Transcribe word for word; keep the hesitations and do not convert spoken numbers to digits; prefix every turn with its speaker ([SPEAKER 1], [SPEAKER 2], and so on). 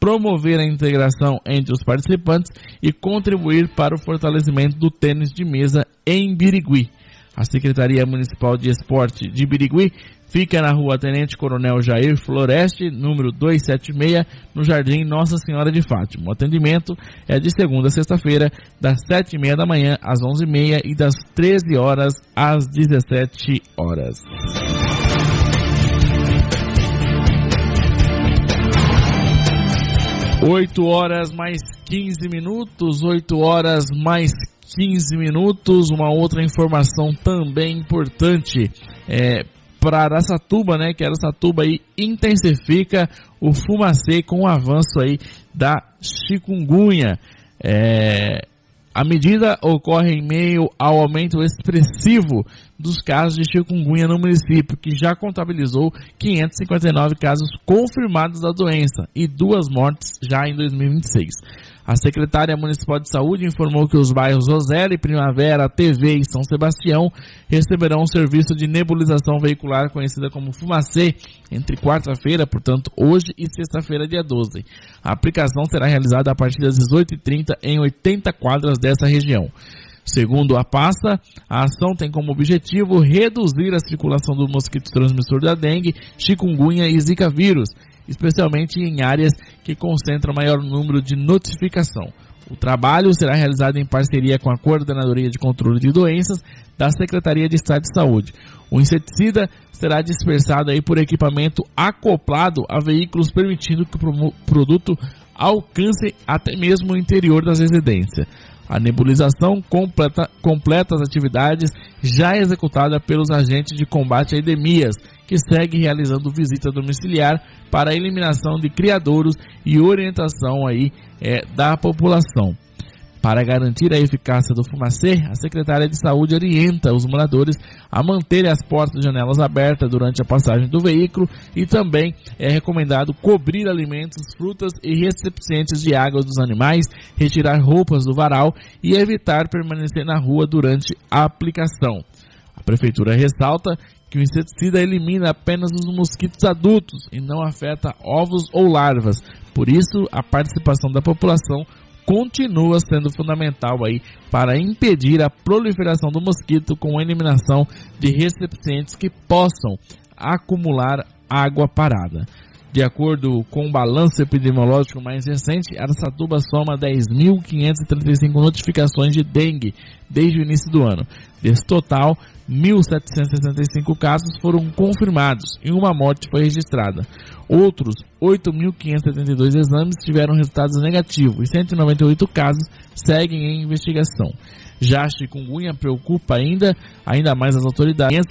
[SPEAKER 1] promover a integração entre os participantes e contribuir para o fortalecimento do tênis de mesa em Birigui. A Secretaria Municipal de Esporte de Birigui fica na rua Tenente Coronel Jair Floreste, número duzentos e setenta e seis, no Jardim Nossa Senhora de Fátima. O atendimento é de segunda a sexta-feira, das sete e meia da manhã às onze e meia e das treze horas às dezessete horas. oito horas mais quinze minutos, oito horas mais quinze minutos. Uma outra informação também importante é para Araçatuba, né? Que Araçatuba aí intensifica o fumacê com o avanço aí da chikungunya. É, a medida ocorre em meio ao aumento expressivo dos casos de chikungunya no município, que já contabilizou quinhentos e cinquenta e nove casos confirmados da doença e duas mortes já em dois mil e vinte e seis. A secretária municipal de saúde informou que os bairros Roseli, Primavera, T V e São Sebastião receberão um serviço de nebulização veicular conhecida como fumacê entre quarta-feira, portanto hoje, e sexta-feira, dia doze. A aplicação será realizada a partir das dezoito e trinta em oitenta quadras dessa região. Segundo a pasta, a ação tem como objetivo reduzir a circulação do mosquito transmissor da dengue, chikungunya e zika vírus, especialmente em áreas que concentram maior número de notificação. O trabalho será realizado em parceria com a Coordenadoria de Controle de Doenças da Secretaria de Estado de Saúde. O inseticida será dispersado aí por equipamento acoplado a veículos, permitindo que o produto alcance até mesmo o interior das residências. A nebulização completa, completa as atividades já executadas pelos agentes de combate a endemias, que segue realizando visita domiciliar para a eliminação de criadouros e orientação aí, é, da população. Para garantir a eficácia do fumacê, a secretária de saúde orienta os moradores a manterem as portas e janelas abertas durante a passagem do veículo e também é recomendado cobrir alimentos, frutas e recipientes de água dos animais, retirar roupas do varal e evitar permanecer na rua durante a aplicação. A prefeitura ressalta que o inseticida elimina apenas os mosquitos adultos e não afeta ovos ou larvas. Por isso, a participação da população continua sendo fundamental aí para impedir a proliferação do mosquito com a eliminação de recipientes que possam acumular água parada. De acordo com o balanço epidemiológico mais recente, Araçatuba soma dez mil quinhentas e trinta e cinco notificações de dengue desde o início do ano. Desse total, mil setecentos e sessenta e cinco casos foram confirmados e uma morte foi registrada. Outros oito mil quinhentos e setenta e dois exames tiveram resultados negativos e cento e noventa e oito casos seguem em investigação. Já a chikungunya preocupa ainda, ainda mais as autoridades.